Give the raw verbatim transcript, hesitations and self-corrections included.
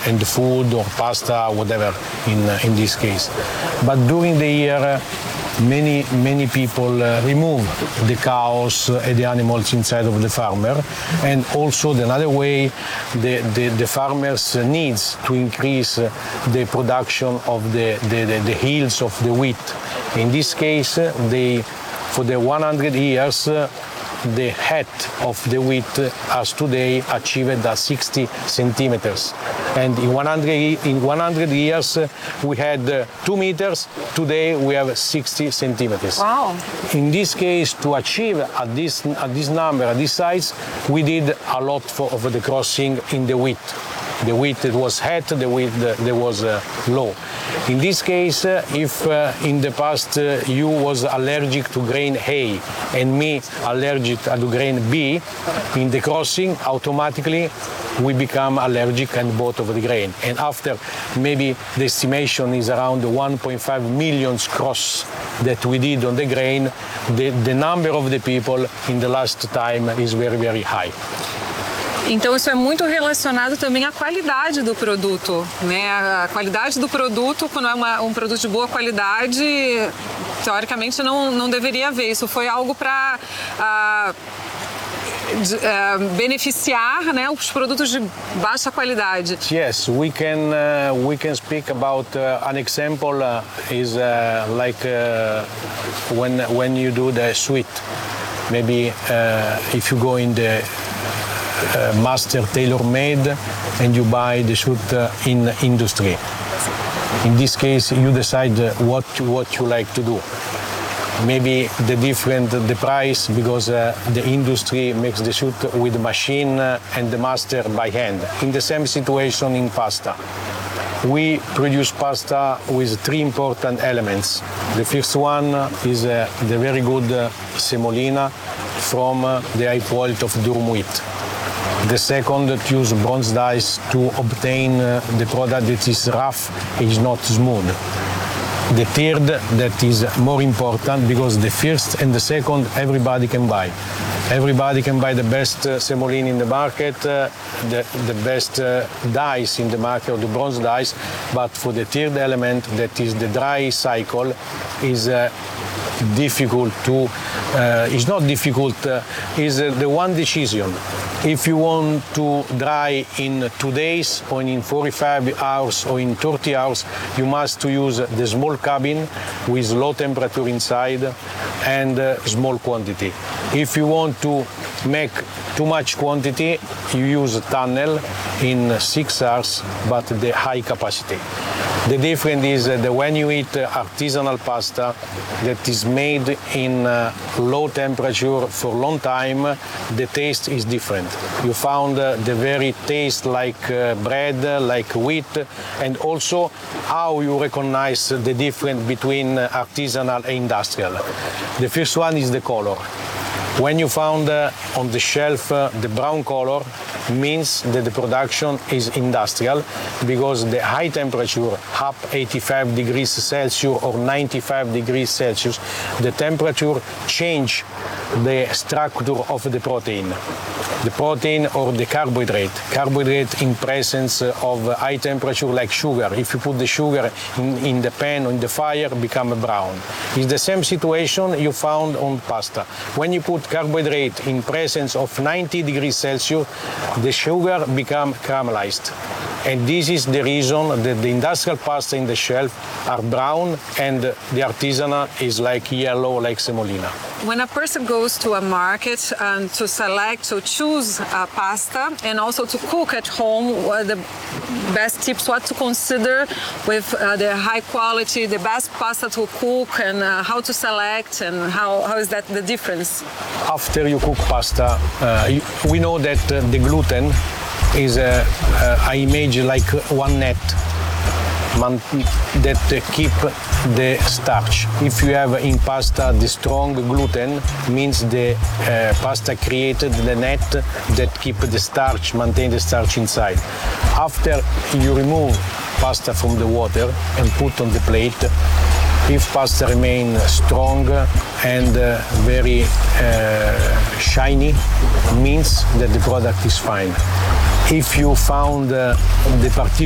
and the food or pasta, whatever in uh, in this case. But during the year, uh, many many people uh, remove the cows and the animals inside of the farmer, and also the another way the the, the farmers needs to increase uh, the production of the, the the the yields of the wheat. In this case, uh, they for the one hundred years. Uh, The height of the wheat has today achieved at sixty centimeters, and in one hundred in one hundred years we had uh, two meters. Today we have sixty centimeters. Wow! In this case, to achieve at this at this number, at this size, we did a lot for of the crossing in the wheat. The wheat it was height, the wheat uh, there was uh, low. In this case, uh, if uh, in the past uh, you was allergic to grain A and me allergic to grain B, in the crossing automatically we become allergic and both of the grain. And after maybe the estimation is around one point five million cross that we did on the grain, the, the number of the people in the last time is very, very high. Então isso é muito relacionado também à qualidade do produto, né? A qualidade do produto, quando é uma, um produto de boa qualidade, teoricamente não, não deveria haver. Isso foi algo para uh, uh, beneficiar, né, os produtos de baixa qualidade. Yes, we can uh, we can speak about uh, an example uh, is uh, like uh, when when you do the sweet. Maybe uh, if you go in the Uh, master tailor-made and you buy the suit uh, in industry. In this case, you decide uh, what what you like to do. Maybe the different the price because uh, the industry makes the suit with the machine uh, and the master by hand. In the same situation in pasta. We produce pasta with three important elements. The first one is uh, the very good uh, semolina from uh, the high quality of durum wheat. The second, that use bronze dice to obtain uh, the product that is rough, is not smooth. The third, that is more important, because the first and the second everybody can buy. Everybody can buy the best uh, semolina in the market, uh, the, the best uh, dice in the market, or the bronze dice, but for the third element, that is the dry cycle, is uh, difficult to, uh, it's not difficult, uh, is uh, the one decision. If you want to dry in two days or in forty-five hours or in thirty hours, you must to use the small cabin with low temperature inside and uh, small quantity. If you want to make too much quantity, you use a tunnel in six hours, but the high capacity. The difference is that when you eat artisanal pasta that is made in uh, low temperature for a long time, the taste is different. You found uh, the very taste like uh, bread, like wheat, and also how you recognize the difference between uh, artisanal and industrial. The first one is the color. When you found uh, on the shelf uh, the brown color, means that the production is industrial, because the high temperature, up eighty-five degrees Celsius or ninety-five degrees Celsius, the temperature change the structure of the protein. The protein or the carbohydrate. Carbohydrate in presence of high temperature like sugar. If you put the sugar in, in the pan or in the fire, become brown. It's the same situation you found on pasta. When you put carbohydrate in presence of ninety degrees Celsius, the sugar become caramelized. And this is the reason that the industrial pasta in the shelf are brown and the artisanal is like yellow, like semolina. When a person goes to a market and to select, to choose a pasta and also to cook at home, what are the best tips, what to consider with uh, the high quality, the best pasta to cook, and uh, how to select, and how, how is that the difference? After you cook pasta, uh, you, we know that uh, the gluten is a, a, a image like one net man, that uh, keep the starch. If you have in pasta the strong gluten, means the uh, pasta created the net that keep the starch, maintain the starch inside. After you remove pasta from the water and put on the plate, if pasta remain strong and uh, very uh, shiny, means that the product is fine. If you found uh, the particular